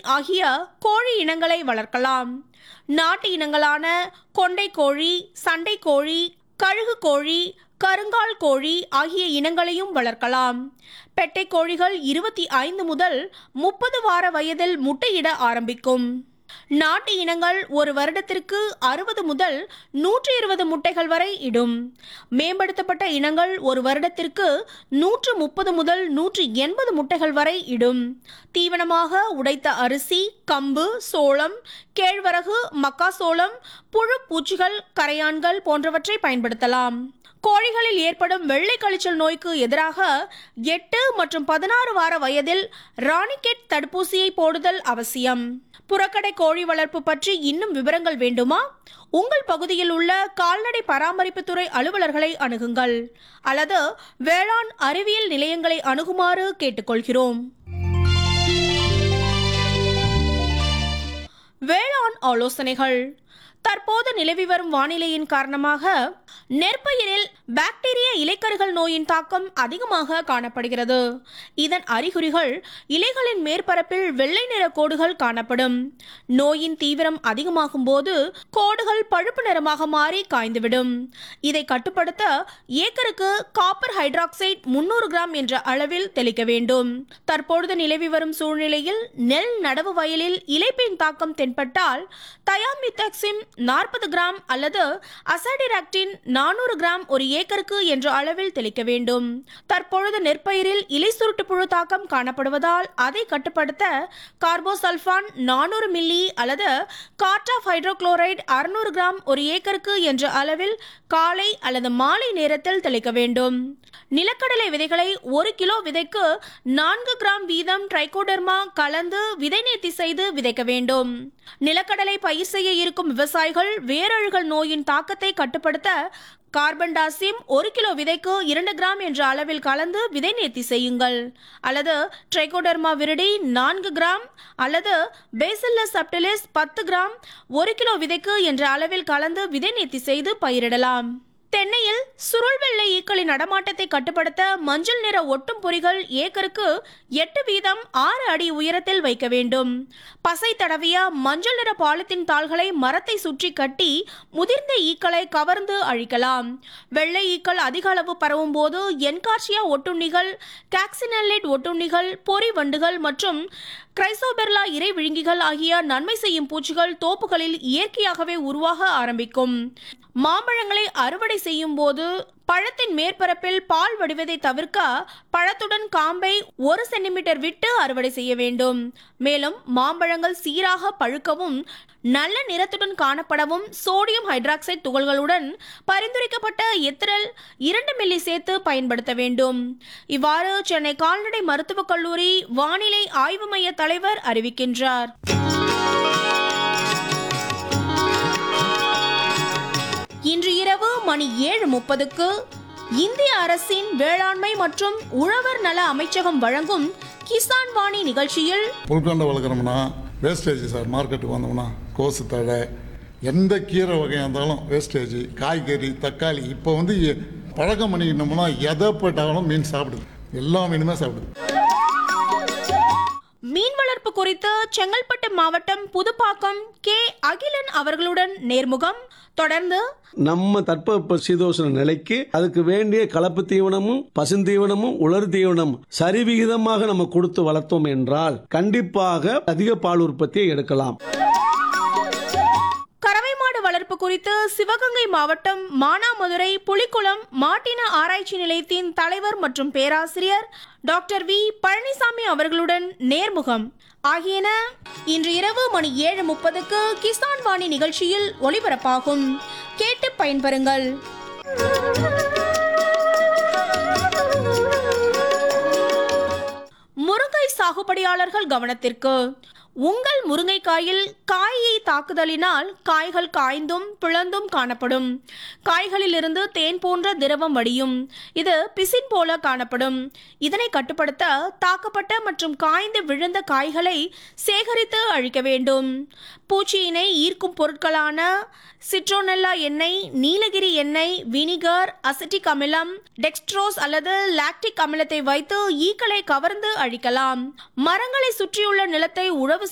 ஆகிய கோழி இனங்களை வளர்க்கலாம். நாட்டு இனங்களான கொண்டை கோழி, சண்டை கோழி, கழுகு கோழி, கருங்கால் கோழி ஆகிய இனங்களையும் வளர்க்கலாம். பெட்டை கோழிகள் 25 முதல் 30 வார வயதில் முட்டையிட ஆரம்பிக்கும். நாட்டு இனங்கள் ஒரு வருடத்திற்கு 60 முதல் 120 முட்டைகள் வரை இடும். மேம்படுத்தப்பட்ட இனங்கள் ஒரு வருடத்திற்கு 130 முதல் 180 முட்டைகள் வரை இடும். தீவனமாக உடைத்த அரிசி, கம்பு, சோளம், கேழ்வரகு, மக்காசோளம், புழு பூச்சிகள், கரையான்கள் போன்றவற்றை பயன்படுத்தலாம். கோழிகளில் ஏற்படும் வெள்ளை கழிச்சல் நோய்க்கு எதிராக 8 மற்றும் 16 வார வயதில் ராணிகெட் தடுப்பூசியை போடுதல் அவசியம். புறக்கடை கோழி வளர்ப்பு பற்றி இன்னும் விவரங்கள் வேண்டுமா? உங்கள் பகுதியில் உள்ள கால்நடை பராமரிப்புத்துறை அலுவலர்களை அணுகுங்கள் அல்லது வேளாண் அறிவியல் நிலையங்களை அணுகுமாறு கேட்டுக்கொள்கிறோம். வேளாண் ஆலோசனைகள். தற்போது நிலவி வரும் வானிலையின் காரணமாக நெற்பயிரில் பாக்டீரியா இலைக்கருகள் நோயின் தாக்கம் அதிகமாக காணப்படுகிறது. இதன் அறிகுறிகள் இலைகளின் மேற்பரப்பில் வெள்ளை நிற கோடுகள் காணப்படும். நோயின் தீவிரம் அதிகமாகும் போது கோடுகள் பழுப்பு நிறமாக மாறி காய்ந்துவிடும். இதை கட்டுப்படுத்த ஏக்கருக்கு காப்பர் ஹைட்ராக்சைடு 300 கிராம் என்ற அளவில் தெளிக்க வேண்டும். தற்பொழுது நிலவி வரும் சூழ்நிலையில் நெல் நடவு வயலில் இலைப்பேன் தாக்கம் தென்பட்டால் தயாமித்தக்சிம் 40 கிராம் அல்லது அசாடிராக்டின் 400 கிராம் ஒரு ஏக்கருக்கு என்ற அளவில் தெளிக்க வேண்டும். தற்பொழுது நெற்பயிரில் இலை சுருட்டு புழு தாக்கம் காணப்படுவதால் அதை கட்டுப்படுத்த கார்போசல்ஃபான் 400 மில்லி அல்லது கார்டாஃப் ஹைட்ரோகுளோரைடு 600 கிராம் ஒரு ஏக்கருக்கு என்ற அளவில் காலை அல்லது மாலை நேரத்தில் தெளிக்க வேண்டும். நிலக்கடலை விதைகளை 1 கிலோ விதைக்கு 4 கிராம் வீதம் ட்ரைகோடர்மா கலந்து விதை நேர்த்தி செய்து விதைக்க வேண்டும். நிலக்கடலை பயிர் செய்ய இருக்கும் விவசாயிகள் வேரழுகல் நோயின் தாக்கத்தை கட்டுப்படுத்த கார்பன்டாசிம் 1 கிலோ விதைக்கு 2 கிராம் என்ற அளவில் கலந்து விதை நேர்த்தி செய்யுங்கள். அல்லது ட்ரைகோடர்மா விரிடி 4 கிராம் அல்லது பேசில்லஸ் சப்டிலிஸ் 10 கிராம் 1 கிலோ விதைக்கு என்ற அளவில் கலந்து விதை நேர்த்தி செய்து பயிரிடலாம். தென்னையில் சுருள் வெள்ளை ஈக்களின் நடமாட்டத்தை கட்டுப்படுத்த மஞ்சள் நிற ஒட்டும் பொறிகள் ஏக்கருக்கு 8 வீதம் 6 அடி உயரத்தில் வைக்க வேண்டும். பசை தடவிய மஞ்சள் நிற பாலித்தீன் தாள்களை மரத்தை சுற்றி கட்டி முதிர்ந்த ஈக்களை கவர்ந்து அழிக்கலாம். வெள்ளை ஈக்கள் அதிக அளவு பரவும் போது என்கார்சியா ஒட்டுண்ணிகள், காக்சினல்லேட் ஒட்டுண்ணிகள், பொறி வண்டுகள் மற்றும் கிரைசோபெர்லா இறை விழுங்கிகள் ஆகிய நன்மை செய்யும் பூச்சிகள் தோப்புகளில் இயற்கையாகவே உருவாக ஆரம்பிக்கும். மாம்பழங்களை அறுவடை செய்யும் போது பழத்தின் மேற்பரப்பில் பால் வடிவதை தவிர்க்க பழத்துடன் காம்பை 1 சென்டிமீட்டர் விட்டு அறுவடை செய்ய வேண்டும். மேலும் மாம்பழங்கள் சீராக பழுக்கவும் நல்ல நிறத்துடன் காணப்படவும் சோடியம் ஹைட்ராக்சைடு துகள்களுடன் பரிந்துரைக்கப்பட்ட எத்திரல் 2 மில்லி சேர்த்து பயன்படுத்த வேண்டும். இவ்வாறு சென்னை கால்நடை மருத்துவக் கல்லூரி வானிலை ஆய்வு மைய தலைவர் அறிவிக்கின்றார். இன்று இரவு மணி 7:30க்கு இந்திய அரசின் வேளாண்மை மற்றும் உழவர் நல அமைச்சகம் வழங்கும் கிசான் வாணி நிகழ்ச்சியில் புல்கண்டை வளர்க்குறோம்னா வேஸ்டேஜ் சார். மார்க்கெட்டுக்கு வந்தோம்னா கோசு தழை எந்த கீரை வகையாக இருந்தாலும் வேஸ்டேஜ், காய்கறி, தக்காளி. இப்போ பழக்கம் பண்ணிக்கிட்டோம்னா எதை போட்டாலும் மீன் சாப்பிடுது, எல்லா மீனுமே சாப்பிடுது. மீன் வளர்ப்பு குறித்து செங்கல்பட்டு மாவட்டம் புதுப்பாக்கம் கே. அகிலன் அவர்களுடன் நேர்முகம். தொடர்ந்து நம்ம தட்பவெப்ப சீதோஷ்ண நிலைக்கு அதுக்கு வேண்டிய கலப்பு தீவனமும் பசுந்தீவனமும் உலர் தீவனமும் சரிவிகிதமாக நம்ம கொடுத்து வளர்த்தோம் என்றால் கண்டிப்பாக அதிக பால் உற்பத்தியை எடுக்கலாம். கறவை மாடு வளர்ப்பு குறித்து சிவகங்கை மாவட்டம் மானாமதுரை புலிக்குளம் மாட்டின ஆராய்ச்சி நிலையத்தின் தலைவர் மற்றும் பேராசிரியர் டாக்டர் வி. பழனிசாமி அவர்களுடன் நேர்முகம் ஆகியன இன்று இரவு மணி 7:30க்கு கிசான் வாணி நிகழ்ச்சியில் ஒளிபரப்பாகும். கேட்டு பயன்பெறுங்கள். முருங்கை சாகுபடியாளர்கள் கவனத்திற்கு. உங்கள் முருங்கைக்காயில் காயை தாக்குதலினால் காய்கள் காய்ந்தும் பிளந்தும் காணப்படும். காய்களிலிருந்து தேன் போன்ற திரவம் வடியும். இது பிசின் போல காணப்படும். இதனை கட்டுப்படுத்த தாக்கப்பட்ட மற்றும் காய்ந்து விழுந்த காய்களை சேகரித்து அழிக்க வேண்டும். பூச்சியினை ஈர்க்கும் பொருட்களான சிட்ரோனெல்லா எண்ணெய், நீலகிரி எண்ணெய், வினிகர், அசிட்டிக் அமிலம், டெக்ஸ்ட்ரோஸ் அல்லது லாக்டிக் அமிலத்தை வைத்து ஈக்களை கவர்ந்து அழிக்கலாம். மரங்களை சுற்றியுள்ள நிலத்தை உழவு